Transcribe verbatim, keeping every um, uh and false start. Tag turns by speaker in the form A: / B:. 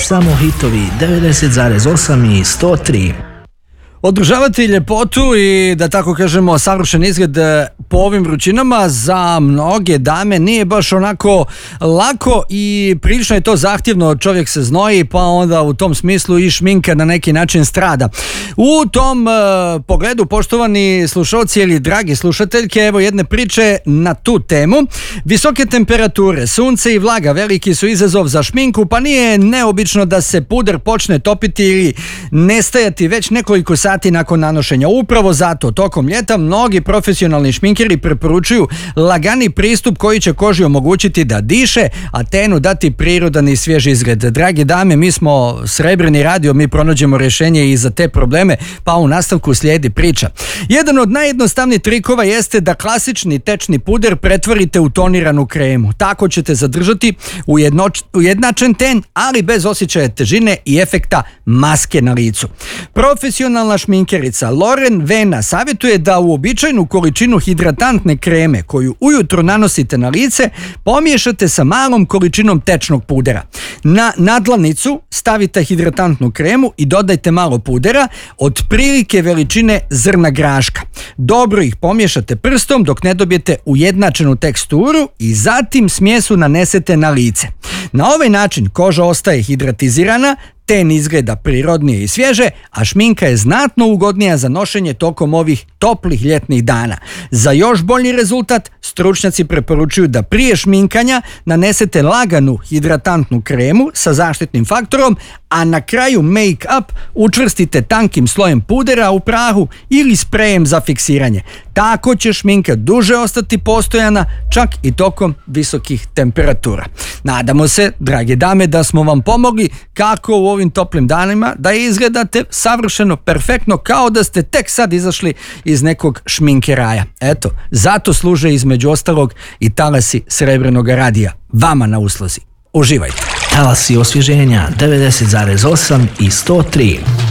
A: samo hitovi devedeset zarez osam i sto tri.
B: Održavati ljepotu i, da tako kažemo, savršen izgled po ovim vrućinama za mnoge dame nije baš onako lako i prilično je to zahtjevno, čovjek se znoji pa onda u tom smislu i šminka na neki način strada. U tom uh, pogledu, poštovani slušalci ili dragi slušateljke, evo jedne priče na tu temu. Visoke temperature, sunce i vlaga veliki su izazov za šminku, pa nije neobično da se puder počne topiti ili nestajati već nekoliko sati nakon nanošenja. Upravo zato tokom ljeta mnogi profesionalni šminkeri preporučuju lagani pristup koji će koži omogućiti da diše, a tenu dati prirodan i svjež izgled. Dragi dame, mi smo Srebrni radio, mi pronađemo rješenje i za te probleme, pa u nastavku slijedi priča. Jedan od najjednostavnijih trikova jeste da klasični tečni puder pretvorite u toniranu kremu. Tako ćete zadržati ujednoč, ujednačen ten, ali bez osjećaja težine i efekta maske na licu. Profesionalna šminkerica Loren Vena savjetuje da uobičajenu količinu hidratantne kreme koju ujutro nanosite na lice pomiješate sa malom količinom tečnog pudera. Na nadlanicu stavite hidratantnu kremu i dodajte malo pudera, otprilike veličine zrna graška. Dobro ih pomiješate prstom dok ne dobijete ujednačenu teksturu i zatim smjesu nanesete na lice. Na ovaj način koža ostaje hidratizirana, ten izgleda prirodnije i svježe, a šminka je znatno ugodnija za nošenje tokom ovih toplih ljetnih dana. Za još bolji rezultat, stručnjaci preporučuju da prije šminkanja nanesete laganu hidratantnu kremu sa zaštitnim faktorom, a na kraju make-up učvrstite tankim slojem pudera u prahu ili sprejem za fiksiranje. Tako će šminka duže ostati postojana, čak i tokom visokih temperatura. Nadamo se, drage dame, da smo vam pomogli kako u ovim toplim danima da izgledate savršeno perfektno, kao da ste tek sad izašli iz nekog šminkeraja. Eto, zato služe između ostalog i talasi Srebrenog radija vama na usluzi. Uživajte.
A: Talasi osvježenja devedeset zarez osam i sto tri.